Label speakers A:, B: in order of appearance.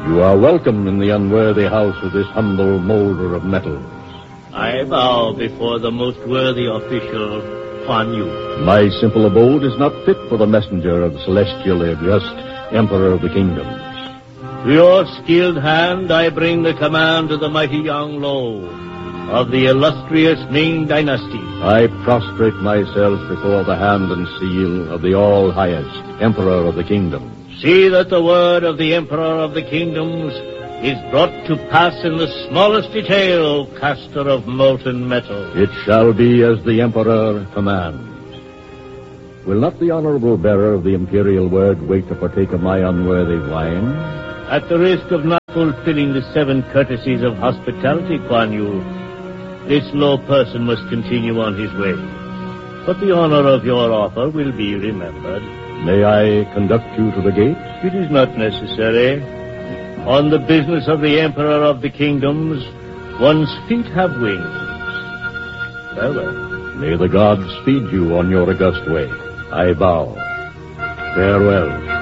A: You are welcome in the unworthy house of this humble molder of metals.
B: I bow before the most worthy official, Kuan Yu.
A: My simple abode is not fit for the messenger of the celestially just Emperor of the Kingdoms.
B: To your skilled hand I bring the command of the mighty Yang Lo of the illustrious Ming Dynasty.
A: I prostrate myself before the hand and seal of the all-highest Emperor of the Kingdoms.
B: See that the word of the Emperor of the Kingdoms is brought to pass in the smallest detail, caster of molten metal.
A: It shall be as the Emperor commands. Will not the honorable bearer of the imperial word wait to partake of my unworthy wine?
B: At the risk of not fulfilling the 7 courtesies of hospitality, Kuan Yu, this low person must continue on his way. But the honor of your offer will be remembered.
A: May I conduct you to the gate?
B: It is not necessary. On the business of the Emperor of the Kingdoms, one's feet have wings. Farewell.
A: May the gods speed you on your august way. I bow. Farewell.